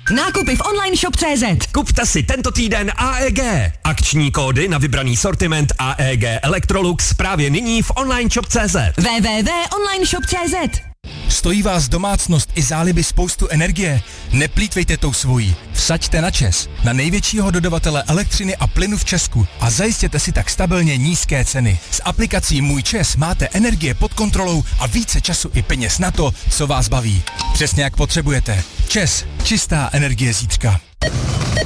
Nákupy v online shop.cz. Kupte si tento týden AEG. Akční kódy na vybraný sortiment AEG Electrolux právě nyní v online shop.cz. www.onlineshop.cz. Stojí vás domácnost i záliby spoustu energie? Neplýtvejte tou svojí. Vsaďte na ČEZ, na největšího dodavatele elektřiny a plynu v Česku a zajistěte si tak stabilně nízké ceny. S aplikací Můj ČEZ máte energie pod kontrolou a více času i peněz na to, co vás baví. Přesně jak potřebujete. ČEZ, čistá energie zítřka.